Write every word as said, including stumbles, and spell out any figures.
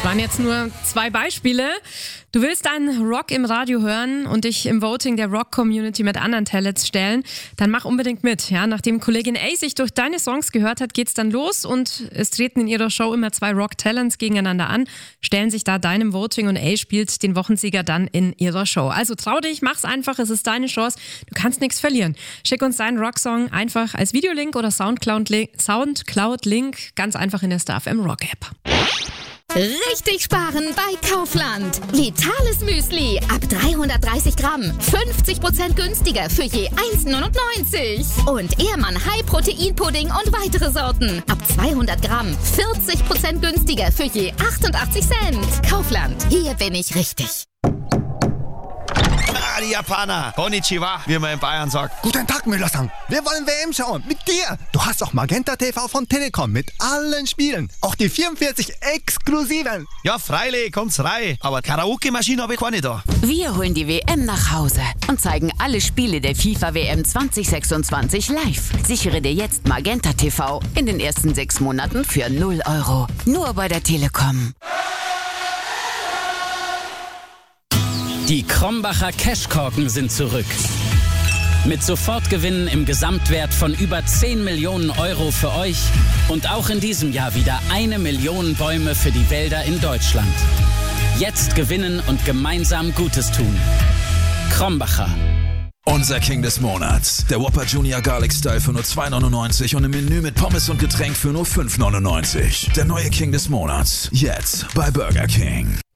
waren jetzt nur zwei Beispiele. Du willst einen Rock im Radio hören und dich im Voting der Rock-Community mit anderen Talents stellen, dann mach unbedingt mit. Ja, nachdem Kollegin A sich durch deine Songs gehört hat, geht's dann los und es treten in ihrer Show immer zwei Rock-Talents gegeneinander an, stellen sich da deinem Voting und A spielt den Wochensieger dann in ihrer Show. Also trau dich, mach's einfach, es ist deine Chance, du kannst nichts verlieren. Schick uns deinen Rocksong einfach als Videolink oder Soundcloud-Link, Soundcloud-Link ganz einfach in der Star F M Rock-App. Richtig sparen bei Kaufland. Vitales Müsli ab dreihundertdreißig Gramm. fünfzig Prozent günstiger für je eins neunundneunzig. Und Ehrmann High Protein Pudding und weitere Sorten. Ab zweihundert Gramm. vierzig Prozent günstiger für je achtundachtzig Cent. Kaufland. Hier bin ich richtig. Ah, die Japaner. Konnichiwa, wie man in Bayern sagt. Guten Tag, Müller-san. Wir wollen W M schauen. Mit dir. Du hast auch Magenta T V von Telekom mit allen Spielen. Auch die vierundvierzig exklusiven. Ja, freilich, kommt's rein. Aber Karaoke-Maschine habe ich keine da. Wir holen die W M nach Hause und zeigen alle Spiele der FIFA W M zwanzig sechsundzwanzig live. Sichere dir jetzt Magenta T V in den ersten sechs Monaten für null Euro. Nur bei der Telekom. Die Krombacher Cashkorken sind zurück. Mit Sofortgewinnen im Gesamtwert von über zehn Millionen Euro für euch und auch in diesem Jahr wieder eine Million Bäume für die Wälder in Deutschland. Jetzt gewinnen und gemeinsam Gutes tun. Krombacher. Unser King des Monats. Der Whopper Junior Garlic Style für nur zwei neunundneunzig und im Menü mit Pommes und Getränk für nur fünf neunundneunzig. Der neue King des Monats. Jetzt bei Burger King.